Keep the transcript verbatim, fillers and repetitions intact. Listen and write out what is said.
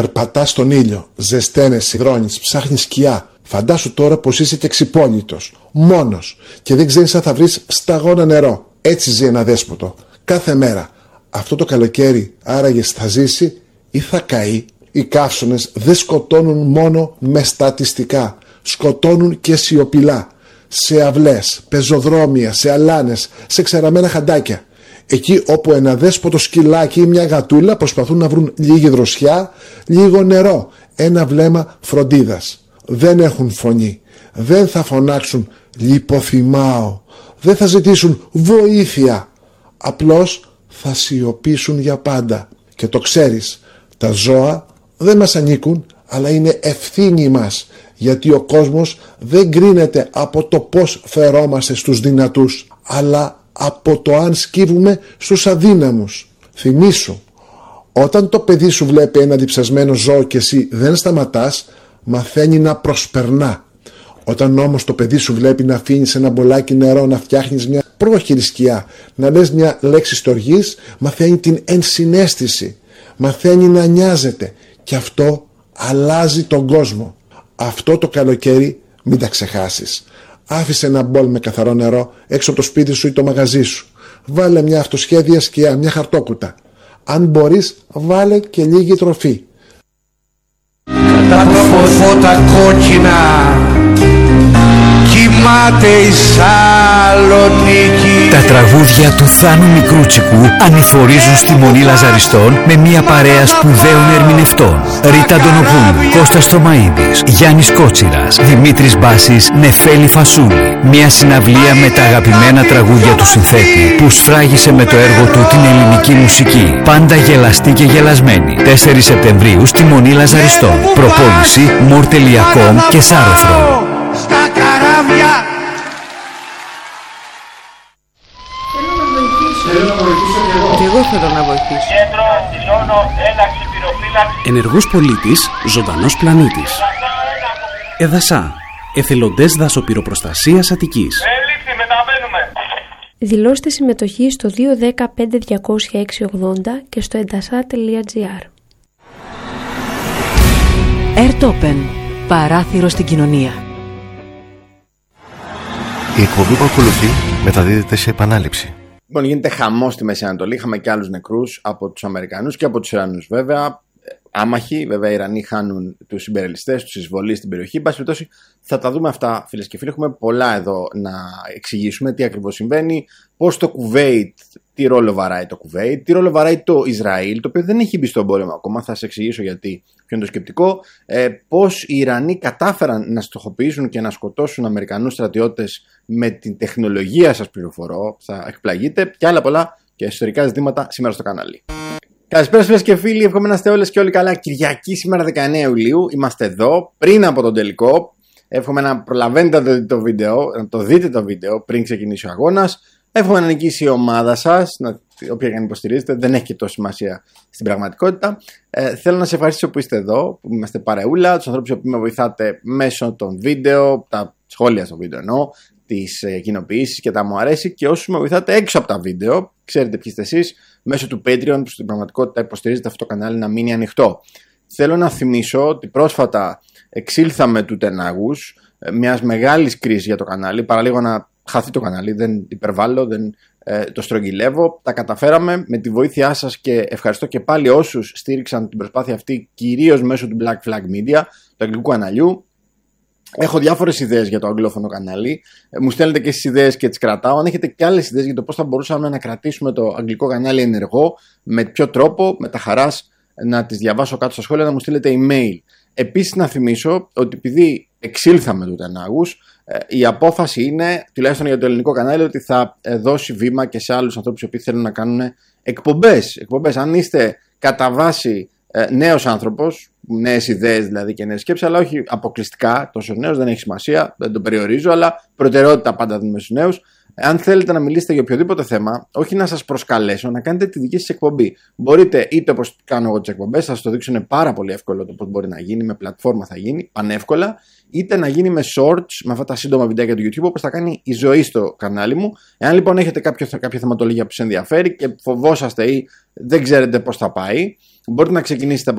Περπατάς στον ήλιο, ζεσταίνεσαι, υδρώνεις, ψάχνεις σκιά. Φαντάσου τώρα πως είσαι και ξυπόλυτος, μόνος και δεν ξέρεις αν θα βρεις σταγόνα νερό. Έτσι ζει ένα δέσποτο, κάθε μέρα. Αυτό το καλοκαίρι άραγε θα ζήσει ή θα καεί? Οι καύσωνες δεν σκοτώνουν μόνο με στατιστικά, σκοτώνουν και σιωπηλά. Σε αυλές, πεζοδρόμια, σε αλάνες, σε ξεραμένα χαντάκια. Εκεί όπου ένα δέσποτο σκυλάκι ή μια γατούλα προσπαθούν να βρουν λίγη δροσιά, λίγο νερό, ένα βλέμμα φροντίδας. Δεν έχουν φωνή, δεν θα φωνάξουν λιποθυμάω, δεν θα ζητήσουν βοήθεια. Απλώς θα σιωπήσουν για πάντα. Και το ξέρεις, τα ζώα δεν μας ανήκουν, αλλά είναι ευθύνη μας, γιατί ο κόσμος δεν κρίνεται από το πώς φερόμαστε στους δυνατούς, αλλά από το αν σκύβουμε στους αδύναμους. Θυμήσου, όταν το παιδί σου βλέπει ένα διψασμένο ζώο και εσύ δεν σταματάς, μαθαίνει να προσπερνά. Όταν όμως το παιδί σου βλέπει να αφήνεις ένα μπολάκι νερό, να φτιάχνεις μια πρόχειρη σκιά, να λες μια λέξη στοργής, μαθαίνει την ενσυναίσθηση, μαθαίνει να νοιάζεται και αυτό αλλάζει τον κόσμο. Αυτό το καλοκαίρι μην τα ξεχάσεις. Άφησε ένα μπολ με καθαρό νερό έξω από το σπίτι σου ή το μαγαζί σου. Βάλε μια αυτοσχέδια σκιά, μια χαρτόκουτα. Αν μπορείς, βάλε και λίγη τροφή. Τα φώτα κόκκινα κοιμάται η Σαλονίκη. Τα τραγούδια του Θάνου Μικρούτσικου ανηφορίζουν στη Μονή Λαζαριστών με μια παρέα σπουδαίων ερμηνευτών. Ρίτα Αντωνοπούλου, Κώστας Θωμαίδης, Γιάννης Κότσιρας, Δημήτρης Μπάσης, Νεφέλη Φασούλη. Μια συναυλία με τα αγαπημένα τραγούδια του συνθέτη που σφράγισε με το έργο του την ελληνική μουσική. Πάντα γελαστή και γελασμένη. τέσσερις Σεπτεμβρίου στη Μονή Λαζαριστών. Προπόληση μορ τελεία κομ και Σάρωθρο. Στα καράβια. Θέλω να βοηθήσω και εγώ. Και εγώ θέλω να βοηθήσω. Κέντρο, ζώνο, ένταξη, πυροφύλαξη. Ενεργός πολίτης, ζωντανός πλανήτης. Εδασά, εθελοντές δασοπυροπροστασίας Αττικής. Έληξη, μεταβαίνουμε. Δηλώστε συμμετοχή στο δύο ένα μηδέν πέντε διακόσια έξι ογδόντα και στο εντασά τελεία τζι άρ. Airtopen. Παράθυρο στην κοινωνία. Η εκπομπή που ακολουθεί μεταδίδεται σε επανάληψη. Λοιπόν, γίνεται χαμός στη Μέση Ανατολή. Είχαμε και άλλους νεκρούς από τους Αμερικανούς και από τους Ιρανούς, βέβαια. Άμαχοι, βέβαια, οι Ιρανοί χάνουν τους συμπεριλιστές, τους εισβολείς στην περιοχή. Εν πάση περιπτώσει, θα τα δούμε αυτά, φίλες και φίλοι. Έχουμε πολλά εδώ να εξηγήσουμε τι ακριβώς συμβαίνει, πώς το Κουβέιτ, τι ρόλο βαράει το Κουβέιτ, τι ρόλο βαράει το Ισραήλ, το οποίο δεν έχει μπει στον πόλεμο ακόμα. Θα σας εξηγήσω γιατί, ποιο είναι το σκεπτικό. Ε, πώς οι Ιρανοί κατάφεραν να στοχοποιήσουν και να σκοτώσουν Αμερικανούς στρατιώτες με την τεχνολογία, σας πληροφορώ. Θα εκπλαγείτε και άλλα πολλά και ιστορικά ζητήματα σήμερα στο κανάλι. Καλησπέρα φίλες και φίλοι, εύχομαι να είστε όλες και όλοι καλά. Κυριακή σήμερα δεκαεννέα Ιουλίου, είμαστε εδώ πριν από τον τελικό. Εύχομαι να προλαβαίνετε να το δείτε το βίντεο, να το δείτε το βίντεο πριν ξεκινήσει ο αγώνας. Εύχομαι να νικήσει η ομάδα σας, να, όποια και αν υποστηρίζετε, δεν έχει και τόση σημασία στην πραγματικότητα. Ε, θέλω να σε ευχαριστήσω που είστε εδώ, που είμαστε παρεούλα, τους ανθρώπους που με βοηθάτε μέσω των βίντεο, τα σχόλια στο βίντεο εννοώ, τις ε, κοινοποιήσεις και τα μου αρέσει, και όσους με βοηθάτε έξω από τα βίντεο, ξέρετε ποιοι είστε εσείς, μέσω του Patreon που στην πραγματικότητα υποστηρίζετε αυτό το κανάλι να μείνει ανοιχτό. Θέλω να θυμίσω ότι πρόσφατα εξήλθαμε του τενάγους μιας μεγάλης κρίσης για το κανάλι, παραλίγο να χαθεί το κανάλι, δεν υπερβάλλω, δεν ε, το στρογγυλεύω. Τα καταφέραμε με τη βοήθειά σας και ευχαριστώ και πάλι όσους στήριξαν την προσπάθεια αυτή, κυρίως μέσω του Black Flag Media, του αγγλικού καναλιού. Έχω διάφορες ιδέες για το αγγλόφωνο κανάλι. Μου στέλνετε και στις ιδέες και τις κρατάω. Αν έχετε και άλλες ιδέες για το πώς θα μπορούσαμε να κρατήσουμε το αγγλικό κανάλι ενεργό, με ποιο τρόπο, με τα χαράς να τις διαβάσω κάτω στα σχόλια, να μου στείλετε email. Επίσης, να θυμίσω ότι επειδή εξήλθαμε του τενάγους, η απόφαση είναι, τουλάχιστον για το ελληνικό κανάλι, ότι θα δώσει βήμα και σε άλλους ανθρώπους που θέλουν να κάνουν εκπομπές. εκπομπές. Αν είστε κατά βάση νέος άνθρωπος, νέες ιδέες δηλαδή και νέες σκέψεις, αλλά όχι αποκλειστικά τόσο νέος, δεν έχει σημασία, δεν το περιορίζω, αλλά προτεραιότητα πάντα δίνουμε στους νέους. Αν θέλετε να μιλήσετε για οποιοδήποτε θέμα, όχι να σας προσκαλέσω, να κάνετε τη δική σας εκπομπή. Μπορείτε είτε όπως κάνω εγώ τις εκπομπές, θα σας το δείξω, είναι πάρα πολύ εύκολο το πώς μπορεί να γίνει, με πλατφόρμα θα γίνει, πανεύκολα, είτε να γίνει με shorts, με αυτά τα σύντομα βιντεάκια του YouTube, όπως θα κάνει η ζωή στο κανάλι μου. Εάν λοιπόν έχετε κάποιο, κάποια θεματολογία που σας ενδιαφέρει και φοβόσαστε ή δεν ξέρετε πώς θα πάει, μπορείτε να ξεκινήσετε από